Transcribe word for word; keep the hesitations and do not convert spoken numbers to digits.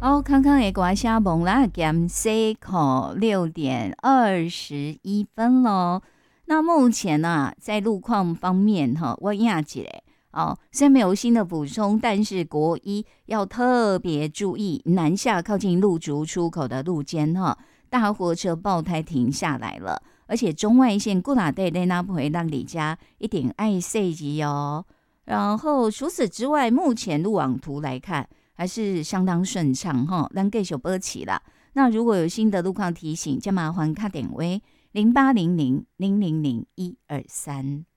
好，康康的歌声蒙啦，减 C 口六点二十一分喽。那目前呢、啊，在路况方面哈，我亚姐哦，虽然没有新的补充，但是国一要特别注意南下靠近路竹出口的路肩哈，大货车爆胎停下来了，而且中外线固打队内那不会让李家一点爱塞级哦。然后除此之外，目前路网图来看还是相当顺畅哈，咱继续保持啦。那如果有新的路况提醒，就麻烦卡点位零八零零零零零一二三。